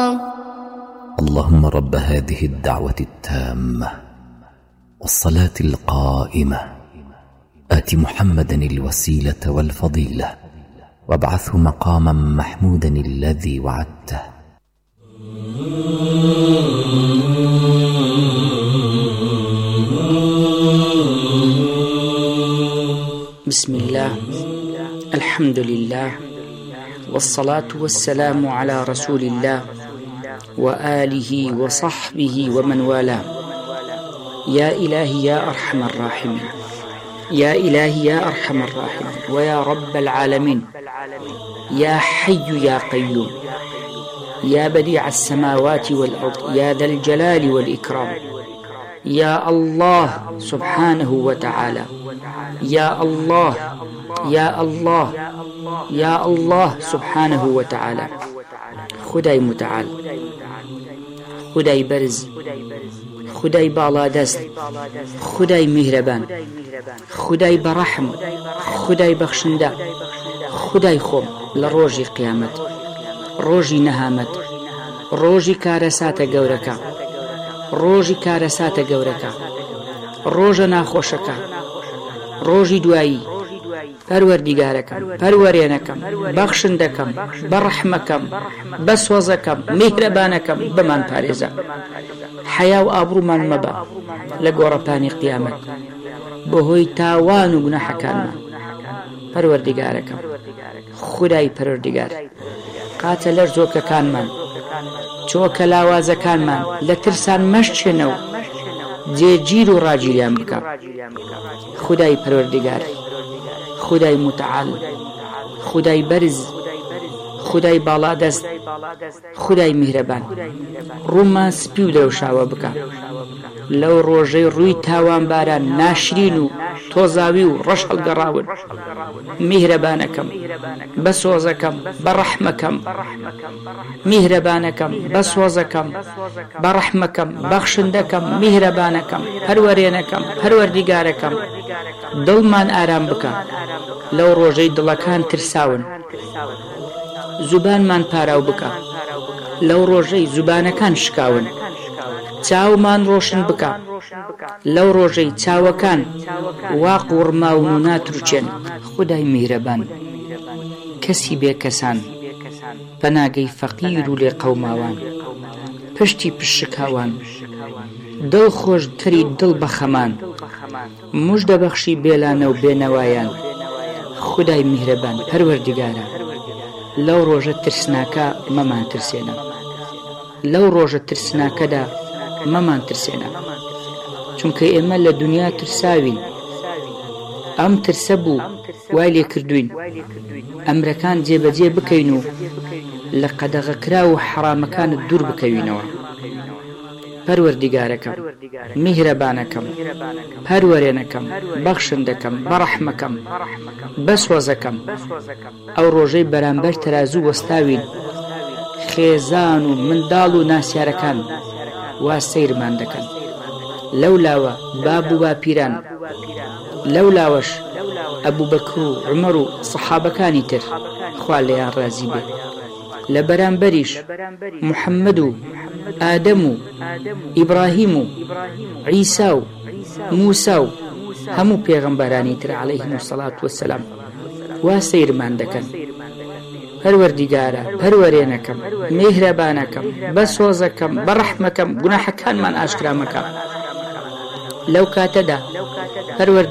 اللهم رب هذه الدعوة التامة والصلاة القائمة آت محمدا الوسيلة والفضيلة وابعثه مقاما محمودا الذي وعدته. بسم الله، الحمد لله، والصلاة والسلام على رسول الله وآله وصحبه ومن والاه. يا إلهي يا أرحم الراحمين، يا إلهي يا أرحم الراحمين، ويا رب العالمين، يا حي يا قيوم، يا بديع السماوات والأرض، يا ذا الجلال والإكرام، يا الله سبحانه وتعالى، يا الله يا الله يا الله سبحانه وتعالى. خدای متعال، خدای برز، خدای بالادست، خدای مهربان، خدای برحم، خدای بخشنده، خدای خوم لروجی قیامت، روجی نهامت، روجی کارسات گورکا، روجی کارسات گورکا، روج ناخوشکا، روجی دوایی، پەروەردیگارەکەم، پەروەرێنەکەم، بەخشندەکەم، بەڕەحمەکەم، بەسۆزەکەم، میهرەبانەکەم بمان پارێزە. حەیا و ئابڕوومان مەبە لە گۆڕەپانی قیامەت بەهۆی تاوان و گوناحەکانمان. پەروەردیگارەکەم، خودای پەروەردیگار، قاتە لەر زۆکەکانمان، چۆکە لاوازەکانمان لە ترسان مەشچێنە و جێگیر و ڕاگیریان بکە. خودای پەروەردیگار، خدای متعال، خدای برز، خدای بالادست، خدای مهربان، ڕوومان سپی و دەوشاوە بکە لەو ڕۆژەی ڕووی تاوان باران ناشرین و تۆزاوی و ڕەش هەڵگەڕاون. میهرەبانەکەم، بەسۆزەکەم، بەڕەحمەکەم، میهرەبانەکەم، بەسۆزەکەم، بەڕەحمەکەم، بەخشندەکەم، میهرەبانەکەم، پەروەرێنەکەم، پەروەردیگارەکەم، دڵمان ئارام بکە لەو ڕۆژەی دڵەکان ترساون. زوبانمان پاراو بکە لەو ڕۆژەی زوبانەکان شکاون. چاومان ڕۆشن بکە لەو ڕۆژەی چاوەکان واق وڕماون و ناتروچێن. خودای میهرەبان، کەسی بێکەسان، پەناگەی فەقیر و لێ قەوماوان، پشتی پشکاوان، دڵ خۆش تری دڵ بەخەمان، موژدە بەخشی بێلانە و بێنەوایان. خودای میهرەبان، پەروەردیگارە، لەو ڕۆژە ترسناکە مەمان ترسێنە، لەو ڕۆژە ترسناکەدا مەمان ترسێنە، چونکە ئێمە لە دنیا ترساوین. ئەم ترسە بوو وای لێ کردوین ئەمرەکان جێبەجێ بکەین و لە قەدەغەکرا و حرامەکانت دوور بکەوینەوە. پەروەردیگارەکەم، میهرەبانەکەم، پەروەرێنەکەم، بەخشندەکەم، بەڕەحمەکەم، بەسۆزەکەم، ئەو ڕۆژەی بەرامبەر تەرازوو وەستاوین خێزان و منداڵ و ناسیارەکان وا سەیرمان دەکەن. لەولاوە باب و باپیران، لەولاوەش ئەبوبەکر و عومەر و سەحابەکانی تر خوا لێیان ڕازی بێ. لە بەرامبەریش محەممەد و ئادەم و ئیبراهیم و عیسا و موسا و هەموو پێغەمبەرانی تر عەلەیهیمو سەڵات وەسەلام وا سەیرمان دەکەن. پەروەردیگارە، پەروەرێنەکەم، میهرەبانەکەم، بەسۆزەکەم، بەڕەحمەکەم، گوناحەکانمان ئاشکرا مەکە. لەو کاتەدا